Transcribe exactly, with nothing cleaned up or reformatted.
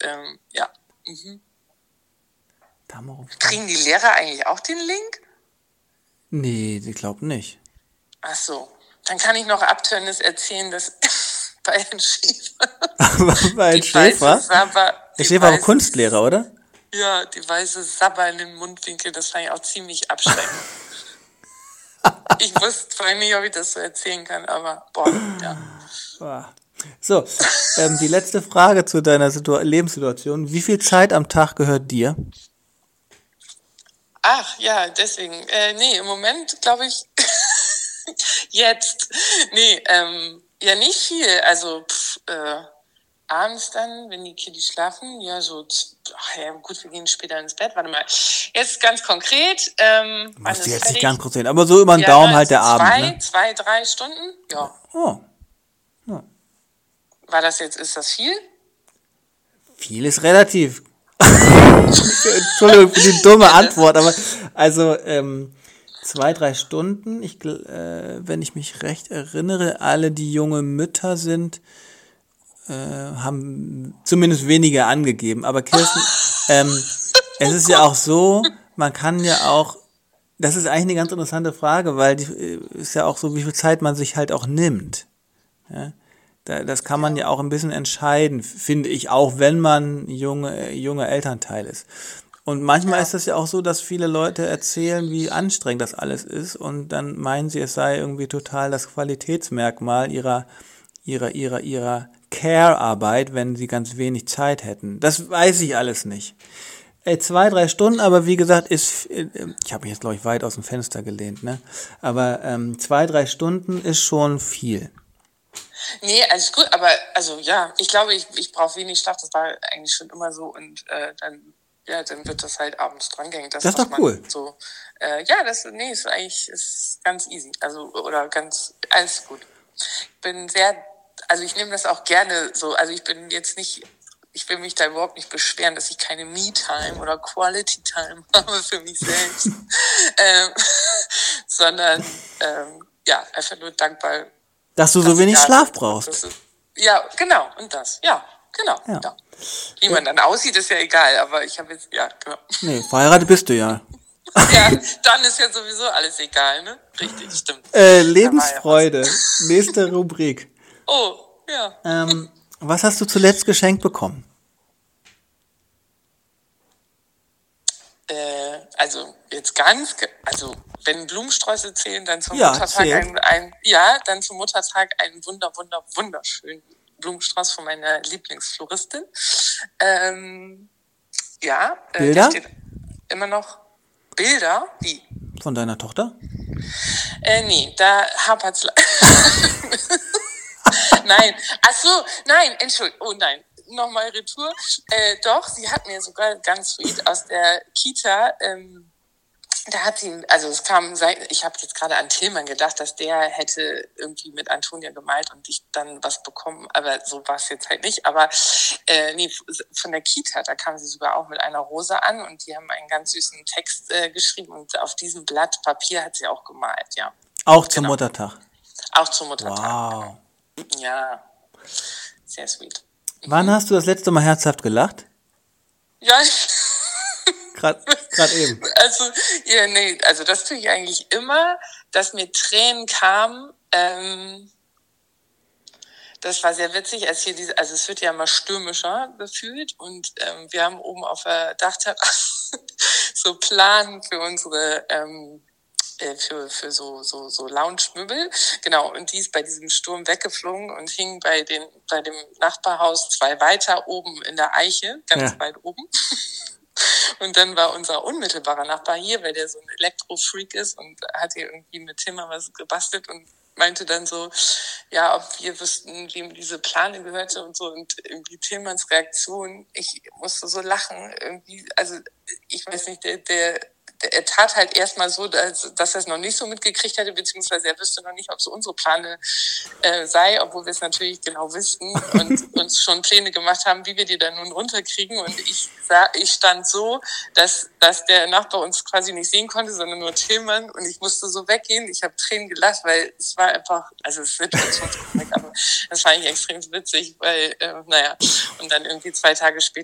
ähm, ja. Mhm. Kriegen die Lehrer eigentlich auch den Link? Nee, ich glaube nicht. Ach so, dann kann ich noch Abtörnes erzählen, dass bei Herrn Schäfer bei Herrn Schäfer? Sabber, Herr Schäfer war Kunstlehrer, oder? Ja, die weiße Sabber in den Mundwinkel, das fand ich auch ziemlich abschreckend. Ich wusste vorhin nicht, ob ich das so erzählen kann, aber boah, ja. So, ähm, die letzte Frage zu deiner Situ- Lebenssituation. Wie viel Zeit am Tag gehört dir? Ach, ja, deswegen. Äh, nee, im Moment glaube ich, jetzt, nee, ähm, ja, nicht viel. Also, pff, äh, abends dann, wenn die Kiddies schlafen, ja, so, ach ja, gut, wir gehen später ins Bett. Warte mal, jetzt ganz konkret. Ähm, Musst du jetzt nicht ganz konkret, aber so über den ja, Daumen halt der zwei, Abend, ne? Zwei, drei Stunden, ja. Oh. Ja. War das jetzt, ist das viel? Viel ist relativ. Entschuldigung für die dumme Antwort, aber also ähm, zwei, drei Stunden, ich, äh, wenn ich mich recht erinnere, alle, die junge Mütter sind, äh, haben zumindest weniger angegeben. Aber Kirsten, ähm, es ist ja auch so, man kann ja auch, das ist eigentlich eine ganz interessante Frage, weil die ist ja auch so, wie viel Zeit man sich halt auch nimmt. Ja? Das kann man ja auch ein bisschen entscheiden, finde ich, auch wenn man junge, junge Elternteil ist. Und manchmal ja. ist das ja auch so, dass viele Leute erzählen, wie anstrengend das alles ist und dann meinen sie, es sei irgendwie total das Qualitätsmerkmal ihrer, ihrer, ihrer, ihrer Care-Arbeit, wenn sie ganz wenig Zeit hätten. Das weiß ich alles nicht. Ey, zwei, drei Stunden, aber wie gesagt, ist, ich habe mich jetzt, glaube ich, weit aus dem Fenster gelehnt, ne? Aber ähm, zwei, drei Stunden ist schon viel. Nee, alles gut, aber also ja, ich glaube, ich, ich brauche wenig Schlaf, das war eigentlich schon immer so und äh, dann, ja, dann wird das halt abends drangehängt. Das, das ist doch cool. So, äh, ja, das, nee, ist eigentlich ist ganz easy, also oder ganz, alles gut. Ich bin sehr, also ich nehme das auch gerne so, also ich bin jetzt nicht, ich will mich da überhaupt nicht beschweren, dass ich keine Me-Time oder Quality-Time habe für mich selbst, ähm, sondern ähm, ja, einfach nur dankbar, dass du so wenig Schlaf brauchst. Ist, ja, genau, und das, ja, genau. Ja. Ja. Wie man dann aussieht, ist ja egal, aber ich habe jetzt, ja, genau. Nee, verheiratet bist du ja. Ja, dann ist ja sowieso alles egal, ne? Richtig, stimmt. Äh, Lebensfreude, ja nächste Rubrik. Oh, ja. Ähm, was hast du zuletzt geschenkt bekommen? Äh, also jetzt ganz, also wenn Blumensträuße zählen, dann zum ja, Muttertag ein, ein, ja, dann zum Muttertag einen wunder, wunder, wunderschönen Blumenstrauß von meiner Lieblingsfloristin. Ähm, ja, Bilder? Äh, steht immer noch Bilder, wie? Von deiner Tochter? Äh, nee, da hapert's. Nein, ach so, nein, Entschuldigung, oh nein. Nochmal Retour. Äh, doch, sie hat mir sogar ganz sweet aus der Kita, ähm, da hat sie, also es kam, ich habe jetzt gerade an Tillmann gedacht, dass der hätte irgendwie mit Antonia gemalt und ich dann was bekommen, aber so war es jetzt halt nicht. Aber äh, nee, von der Kita, da kam sie sogar auch mit einer Rose an und die haben einen ganz süßen Text äh, geschrieben und auf diesem Blatt Papier hat sie auch gemalt, ja. Auch zum genau. Muttertag? Auch zum Muttertag. Wow. Genau. Ja, sehr sweet. Wann hast du das letzte Mal herzhaft gelacht? Ja, Gerade eben. Also, ja, nee, also das tue ich eigentlich immer, dass mir Tränen kamen. Ähm, das war sehr witzig, als hier diese, also es wird ja immer stürmischer gefühlt und ähm, wir haben oben auf der Dachterrasse so Plan für unsere ähm, für für so so so Lounge-Möbel, genau, und die ist bei diesem Sturm weggeflogen und hing bei den bei dem Nachbarhaus zwei weiter oben in der Eiche, ganz ja. weit oben. Und dann war unser unmittelbarer Nachbar hier, weil der so ein Elektro-Freak ist und hat hier irgendwie mit Timmer was gebastelt und meinte dann so, ja, ob wir wüssten, wem diese Plane gehörte und so. Und irgendwie Tillmanns Reaktion, ich musste so lachen, irgendwie, also ich weiß nicht, der, der er tat halt erstmal so, dass, dass er es noch nicht so mitgekriegt hätte, beziehungsweise er wüsste noch nicht, ob es unsere Pläne äh, sei, obwohl wir es natürlich genau wüssten und uns schon Pläne gemacht haben, wie wir die dann nun runterkriegen. Und ich sah, ich stand so, dass, dass der Nachbar uns quasi nicht sehen konnte, sondern nur Tillmann und ich musste so weggehen. Ich habe Tränen gelacht, weil es war einfach, also es wird schon aber das fand ich extrem witzig, weil, äh, naja, und dann irgendwie zwei Tage später